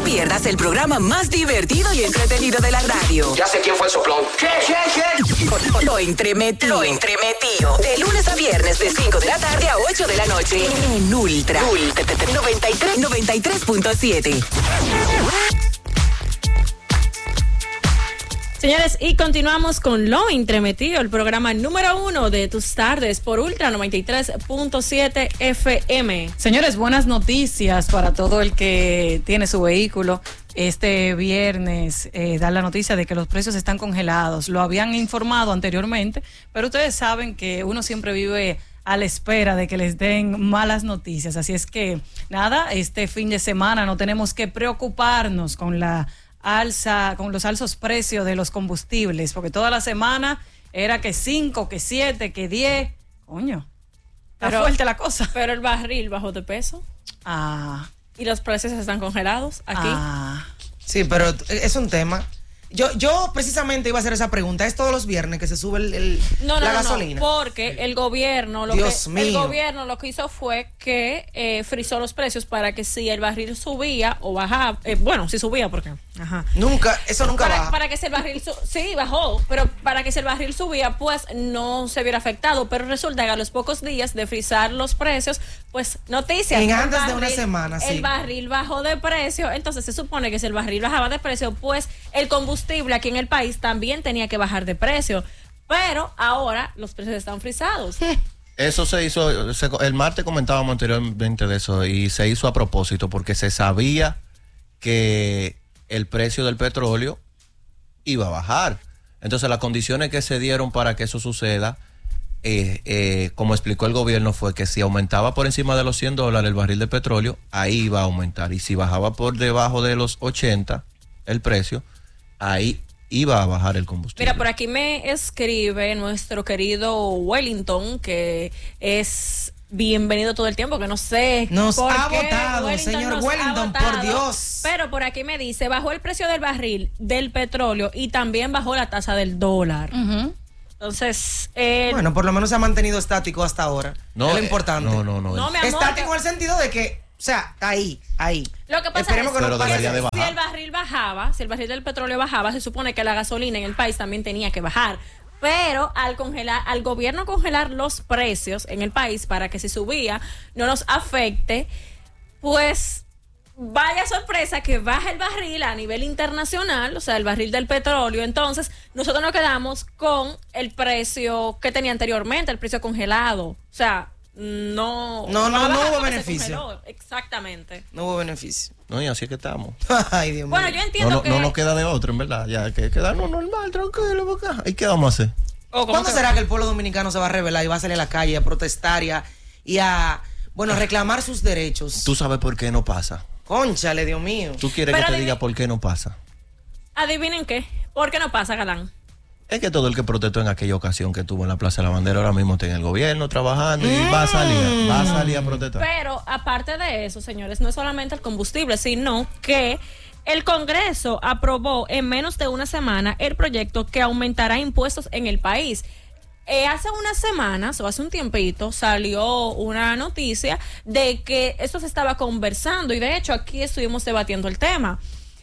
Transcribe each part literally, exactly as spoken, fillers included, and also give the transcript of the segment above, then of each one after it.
pierdas el programa más divertido y entretenido de la radio. Ya sé quién fue el soplón. ¿Qué, qué, qué? Lo entremetido. Lo entremetido. De lunes a viernes de cinco de la tarde a ocho de la noche. En Ultra. Ultra noventa y tres, noventa y tres punto siete. Señores, y continuamos con Lo Entremetido, el programa número uno de tus tardes por Ultra noventa y tres punto siete F M. Señores, buenas noticias para todo el que tiene su vehículo. Este viernes eh, da la noticia de que los precios están congelados. Lo habían informado anteriormente, pero ustedes saben que uno siempre vive a la espera de que les den malas noticias. Así es que, nada, este fin de semana no tenemos que preocuparnos con la alza, con los altos precios de los combustibles, porque toda la semana era que cinco, que siete, que diez. Coño, está pero, fuerte la cosa. Pero el barril bajó de peso. Ah. Y los precios están congelados aquí. Ah. Sí, pero es un tema. Yo, yo precisamente iba a hacer esa pregunta. ¿Es todos los viernes que se sube el, el, no, no, la no, gasolina? No, porque el gobierno, lo Dios que, mío. el gobierno lo que hizo fue que eh, frizó los precios para que si el barril subía o bajaba, eh, bueno, si subía, porque ajá. Nunca, eso nunca para, baja. Para que si el barril, su, sí, bajó, pero para que si el barril subía, pues no se viera afectado. Pero resulta que a los pocos días de frizar los precios, pues noticias. En antes barril, de una semana, sí. El barril bajó de precio, entonces se supone que si el barril bajaba de precio, pues el combustible aquí en el país también tenía que bajar de precio, pero ahora los precios están frisados. Eso se hizo, se, el martes comentábamos anteriormente de eso y se hizo a propósito porque se sabía que el precio del petróleo iba a bajar. Entonces las condiciones que se dieron para que eso suceda, eh, eh, como explicó el gobierno, fue que si aumentaba por encima de los cien dólares el barril de petróleo, ahí iba a aumentar, y si bajaba por debajo de los ochenta el precio, ahí iba a bajar el combustible. Mira, por aquí me escribe nuestro querido Wellington, que es bienvenido todo el tiempo, que no sé nos por ha qué votado, Wellington señor nos Wellington, ha votado, por Dios. Pero por aquí me dice, bajó el precio del barril del petróleo y también bajó la tasa del dólar. Uh-huh. Entonces, eh, bueno, por lo menos se ha mantenido estático hasta ahora. No, es lo importante. No, no, no. no mi amor, estático que... en el sentido de que, o sea, está ahí, ahí. Lo que pasa Esperemos es que pero no pase. debería de bajar. Si el barril bajaba, si el barril del petróleo bajaba, se supone que la gasolina en el país también tenía que bajar. Pero al congelar, al gobierno congelar los precios en el país para que si subía no nos afecte, pues vaya sorpresa que baja el barril a nivel internacional, o sea, el barril del petróleo. Entonces, nosotros nos quedamos con el precio que tenía anteriormente, el precio congelado. O sea, no... No, no, no hubo porque se beneficio. congeló. Exactamente. No hubo beneficio. No, y así es que estamos. Ay, Dios mío. Bueno, yo entiendo No, no, que... no nos queda de otro, en verdad. Ya que quedarnos normal, tranquilo, porque ¿y qué vamos a hacer? Oh, ¿Cuándo que... será que el pueblo dominicano se va a rebelar y va a salir a la calle a protestar y a, y a bueno, a reclamar sus derechos? ¿Tú sabes por qué no pasa? Cónchale, Dios mío. ¿Tú quieres Pero que te adivin- diga por qué no pasa? Adivinen qué. ¿Por qué no pasa, Galán? Es que todo el que protestó en aquella ocasión que tuvo en la Plaza de la Bandera ahora mismo está en el gobierno trabajando y va a salir, va a salir a protestar. Pero aparte de eso, señores, no es solamente el combustible, sino que el Congreso aprobó en menos de una semana el proyecto que aumentará impuestos en el país. Eh, hace unas semanas o hace un tiempito salió una noticia de que esto se estaba conversando y de hecho aquí estuvimos debatiendo el tema.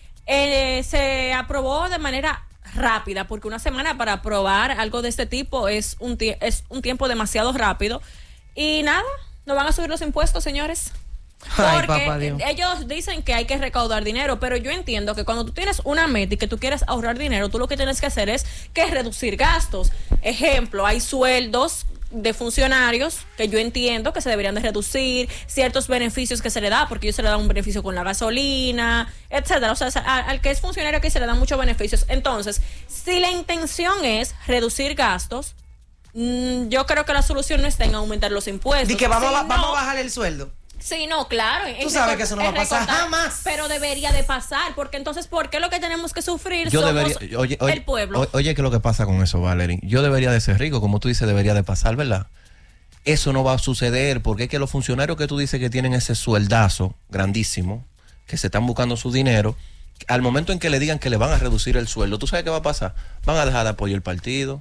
Eh, se aprobó de manera rápida, porque una semana para aprobar algo de este tipo es un, tie- es un tiempo demasiado rápido. Y nada, no van a subir los impuestos, señores. Ay, Porque papá Dios. ellos dicen que hay que recaudar dinero, pero yo entiendo que cuando tú tienes una meta y que tú quieres ahorrar dinero, tú lo que tienes que hacer es que reducir gastos. Ejemplo, hay sueldos de funcionarios que yo entiendo que se deberían de reducir, ciertos beneficios que se le da, porque ellos se le dan un beneficio con la gasolina, etcétera. O sea, al, al que es funcionario aquí se le dan muchos beneficios. Entonces, si la intención es reducir gastos, mmm, yo creo que la solución no está en aumentar los impuestos. Di que vamos, Si a, no, vamos a bajar el sueldo. Sí, no, claro. Tú sabes que eso no va a pasar jamás. Pero debería de pasar, porque entonces, ¿por qué lo que tenemos que sufrir Yo somos debería, oye, oye, el pueblo? Oye, oye, ¿qué es lo que pasa con eso, Valerie? Yo debería de ser rico, como tú dices, debería de pasar, ¿verdad? Eso no va a suceder, porque es que los funcionarios que tú dices que tienen ese sueldazo grandísimo, que se están buscando su dinero, al momento en que le digan que le van a reducir el sueldo, ¿tú sabes qué va a pasar? Van a dejar de apoyar el partido.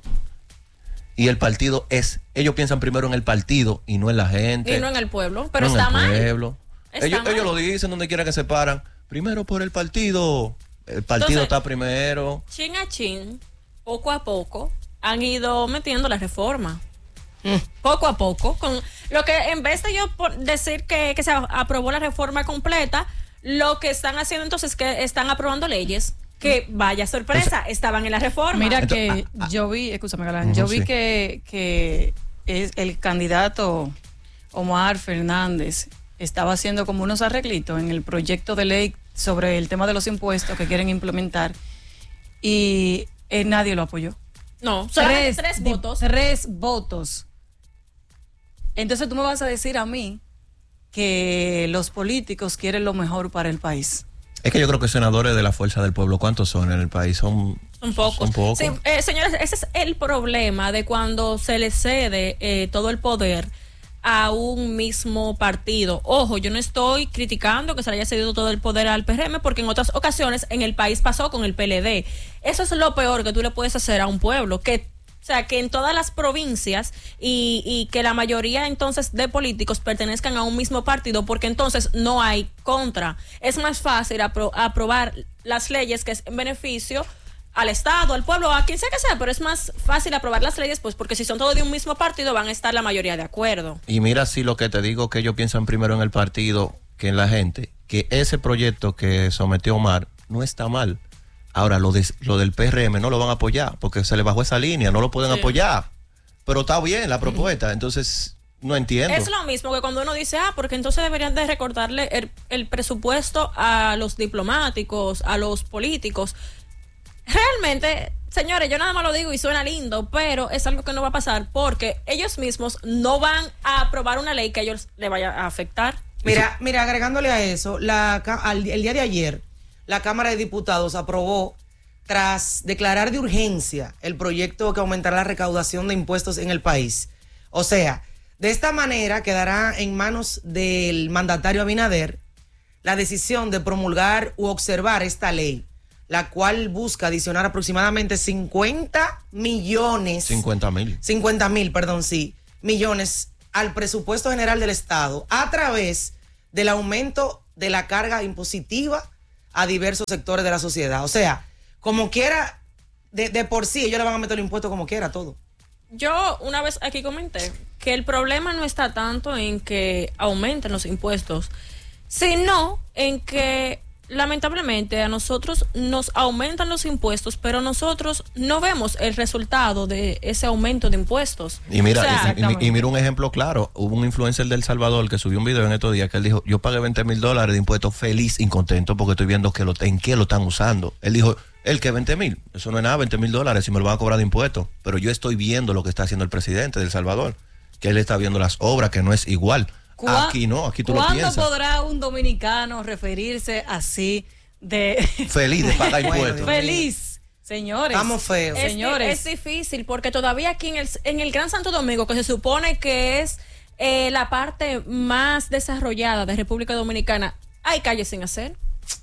Y el partido es, ellos piensan primero en el partido y no en la gente. Y no en el pueblo, pero no está en el mal. pueblo. Está Ellos, mal. ellos lo dicen donde quiera que se paran, primero por el partido. El partido Entonces, está primero. Chin a chin, poco a poco, han ido metiendo la reforma. Mm. Poco a poco, con lo que en vez de yo decir que, que se aprobó la reforma completa, lo que están haciendo entonces es que están aprobando leyes que, vaya sorpresa, entonces, estaban en la reforma. Mira entonces, que ah, ah, yo vi, escúchame, Galán, uh-huh, yo vi sí. que, que es el candidato Omar Fernández estaba haciendo como unos arreglitos en el proyecto de ley sobre el tema de los impuestos que quieren implementar y eh, nadie lo apoyó. No, solamente tres, tres votos. Tres votos. Entonces tú me vas a decir a mí que los políticos quieren lo mejor para el país. Es que yo creo que senadores de la Fuerza del Pueblo, ¿cuántos son en el país? Son, son pocos. Son pocos. Sí, eh, señores, ese es el problema de cuando se le cede eh, todo el poder a un mismo partido. Ojo, yo no estoy criticando que se le haya cedido todo el poder al P R M, porque en otras ocasiones en el país pasó con el P L D. Eso es lo peor que tú le puedes hacer a un pueblo, que o sea, que en todas las provincias y, y que la mayoría entonces de políticos pertenezcan a un mismo partido, porque entonces no hay contra. Es más fácil apro- aprobar las leyes que es en beneficio al Estado, al pueblo, a quien sea que sea, pero es más fácil aprobar las leyes, pues porque si son todos de un mismo partido van a estar la mayoría de acuerdo. Y mira, si lo que te digo, que ellos piensan primero en el partido que en la gente, que ese proyecto que sometió Omar no está mal. Ahora, lo, de, lo del P R M no lo van a apoyar porque se le bajó esa línea, no lo pueden sí. apoyar. Pero está bien la propuesta, entonces no entiendo. Es lo mismo que cuando uno dice, ah, porque entonces deberían de recortarle el, el presupuesto a los diplomáticos, a los políticos. Realmente, señores, yo nada más lo digo y suena lindo, pero es algo que no va a pasar porque ellos mismos no van a aprobar una ley que a ellos les vaya a afectar. Mira, mira, agregándole a eso, la, al, el día de ayer, la Cámara de Diputados aprobó, tras declarar de urgencia, el proyecto que aumentará la recaudación de impuestos en el país. O sea, de esta manera quedará en manos del mandatario Abinader la decisión de promulgar u observar esta ley, la cual busca adicionar aproximadamente cincuenta millones. cincuenta mil. cincuenta mil, perdón, sí, millones al presupuesto general del Estado a través del aumento de la carga impositiva a diversos sectores de la sociedad. O sea, como quiera, de, de por sí, ellos le van a meter el impuesto como quiera, todo. Yo una vez aquí comenté que el problema no está tanto en que aumenten los impuestos, sino en que lamentablemente a nosotros nos aumentan los impuestos, pero nosotros no vemos el resultado de ese aumento de impuestos. Y mira, o sea, y, y, y mira un ejemplo claro. Hubo un influencer del Salvador que subió un video en estos días que él dijo, yo pagué veinte mil dólares de impuestos feliz, incontento, porque estoy viendo que lo, en qué lo están usando. Él dijo, ¿el que veinte mil? Eso no es nada, veinte mil dólares si me lo van a cobrar de impuestos. Pero yo estoy viendo lo que está haciendo el presidente del Salvador, que él está viendo las obras, que no es igual. Aquí no, aquí tú lo piensas. ¿Cuándo podrá un dominicano referirse así de feliz de pagar impuestos? Feliz, señores. Estamos feos. Es, señores. Es difícil porque todavía aquí en el, en el Gran Santo Domingo, que se supone que es eh, la parte más desarrollada de República Dominicana, hay calles sin hacer.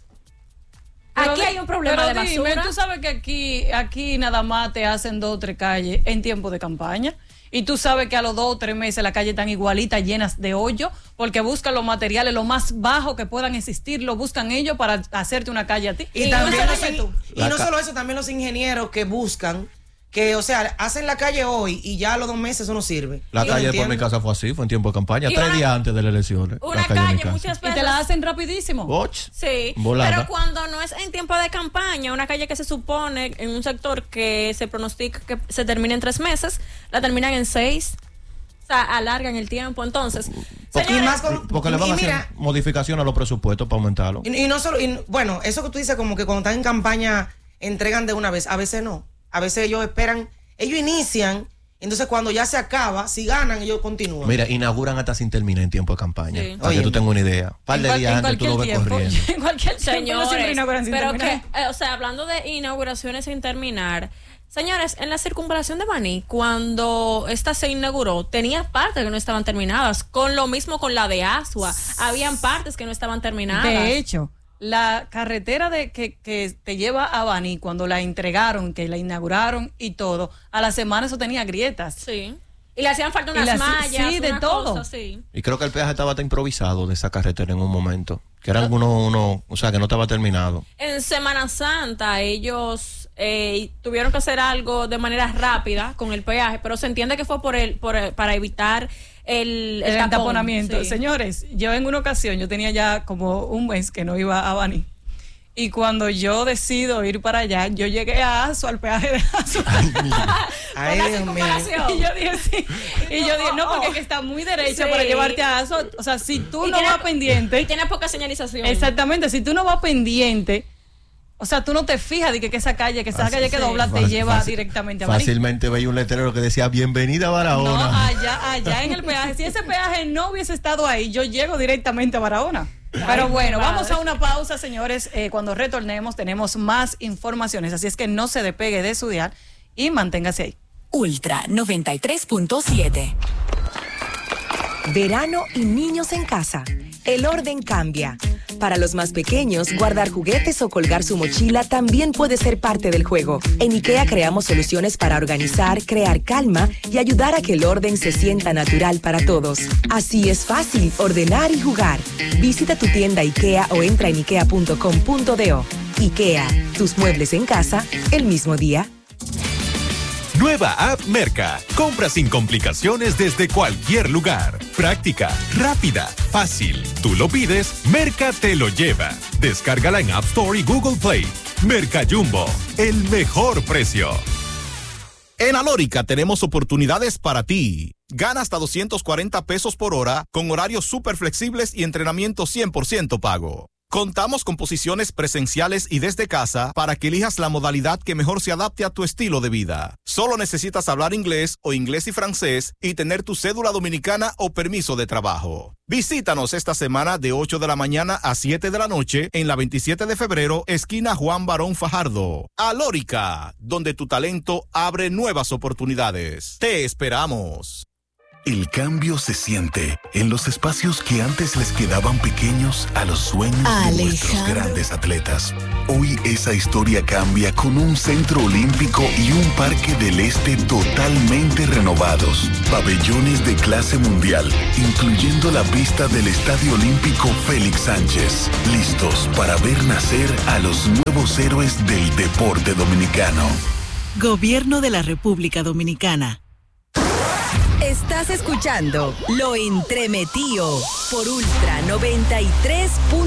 Pero aquí di, hay un problema de dime, basura. tú sabes que aquí, aquí nada más te hacen dos o tres calles en tiempo de campaña. Y tú sabes que a los dos o tres meses las calles están igualitas, llenas de hoyo, porque buscan los materiales lo más bajo que puedan existir, lo buscan ellos para hacerte una calle a ti. Y, y también no, los, tú. y no solo eso, también los ingenieros que buscan, que, o sea, hacen la calle hoy y ya a los dos meses eso no sirve. La Yo calle no por mi casa fue así, fue en tiempo de campaña, y tres una, días antes de las elecciones. Una la calle, calle, calle muchas veces. Y te la hacen rapidísimo. Och, sí, volada. Pero cuando no es en tiempo de campaña, una calle que se supone en un sector que se pronostica que se termine en tres meses, la terminan en seis. O sea, alargan el tiempo. Entonces, porque, señores, y más con, porque le van y a hacer mira, modificación a los presupuestos para aumentarlo. Y, y no solo, y, bueno, eso que tú dices como que cuando están en campaña entregan de una vez, a veces no. A veces ellos esperan, ellos inician, entonces cuando ya se acaba, si ganan, ellos continúan. Mira, inauguran hasta sin terminar en tiempo de campaña. Sí. Para que tú tengas una idea. Un par de cual, días antes tú lo ves tiempo, corriendo. En cualquier tiempo. señores, siempre inauguran sin pero terminar. que, eh, o sea, hablando de inauguraciones sin terminar, señores, en la circunvalación de Baní, cuando esta se inauguró, tenía partes que no estaban terminadas. Con lo mismo con la de Asua, habían partes que no estaban terminadas. De hecho, la carretera de que, que te lleva a Baní, cuando la entregaron, que la inauguraron y todo, a la semana eso tenía grietas. Sí. Y le hacían falta unas Y la- mallas, sí, de una todo. cosa, sí. Y creo que el peaje estaba hasta improvisado de esa carretera en un momento. Que eran uno, uno, o sea, que no estaba terminado. En Semana Santa ellos eh, tuvieron que hacer algo de manera rápida con el peaje, pero se entiende que fue por el, por el- para evitar el, El tapón, entaponamiento. sí. Señores, yo en una ocasión, yo tenía ya como un mes que no iba a Baní. Y cuando yo decido ir para allá, yo llegué a Aso, al peaje de Aso. Ay, Con la Dios mío. circunvalación. Y yo dije, sí. Y yo dije, no, porque es que está muy derecha Sí. para llevarte a Aso. O sea, si tú Y no tiene- vas pendiente. Y tiene poca señalización. Exactamente, si tú no vas pendiente, o sea, tú no te fijas de que, que esa calle, que esa Fácil, calle que sí. dobla te Fácil, lleva fácil. directamente a Baní. Fácilmente veía un letrero que decía bienvenida a No, Barahona. allá, allá en el peaje. Si ese peaje no hubiese estado ahí, yo llego directamente a Barahona. Pero Ay, bueno, mi vamos madre. a una pausa, señores. Eh, cuando retornemos tenemos más informaciones, así es que no se despegue de su dial y manténgase ahí. Ultra noventa y tres punto siete. Verano y niños en casa. El orden cambia. Para los más pequeños, guardar juguetes o colgar su mochila también puede ser parte del juego. En IKEA creamos soluciones para organizar, crear calma y ayudar a que el orden se sienta natural para todos. Así es fácil ordenar y jugar. Visita tu tienda IKEA o entra en ikea punto com punto do. IKEA, tus muebles en casa el mismo día. Nueva app Merca. Compra sin complicaciones desde cualquier lugar. Práctica, rápida, fácil. Tú lo pides, Merca te lo lleva. Descárgala en App Store y Google Play. Merca Jumbo, el mejor precio. En Alórica tenemos oportunidades para ti. Gana hasta doscientos cuarenta pesos por hora con horarios súper flexibles y entrenamiento cien por ciento pago. Contamos con posiciones presenciales y desde casa para que elijas la modalidad que mejor se adapte a tu estilo de vida. Solo necesitas hablar inglés o inglés y francés y tener tu cédula dominicana o permiso de trabajo. Visítanos esta semana de ocho de la mañana a siete de la noche en la veintisiete de febrero, esquina Juan Barón Fajardo. Alórica, donde tu talento abre nuevas oportunidades. Te esperamos. El cambio se siente en los espacios que antes les quedaban pequeños a los sueños de nuestros grandes atletas. Hoy esa historia cambia con un centro olímpico y un parque del este totalmente renovados. Pabellones de clase mundial, incluyendo la pista del Estadio Olímpico Félix Sánchez. Listos para ver nacer a los nuevos héroes del deporte dominicano. Gobierno de la República Dominicana. Estás escuchando Lo Entremetido por Ultra noventa y tres punto siete.